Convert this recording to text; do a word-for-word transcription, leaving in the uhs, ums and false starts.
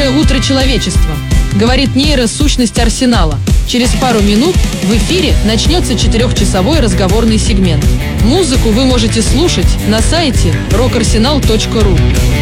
Доброе утро, человечество! Говорит нейросущность Арсенала. Через пару минут в эфире начнется четырехчасовой разговорный сегмент. Музыку вы можете слушать на сайте рок арсенал точка ру.